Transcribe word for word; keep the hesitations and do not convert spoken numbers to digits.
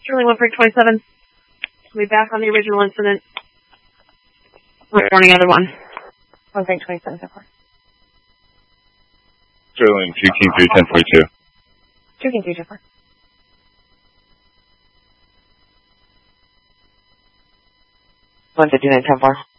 Sterling one three twenty-seven. We'll be back on the original incident. Reporting other one. one three twenty-seven so far. Sterling two King three ten forty-two. two King three so far. one fifty-nine ten four.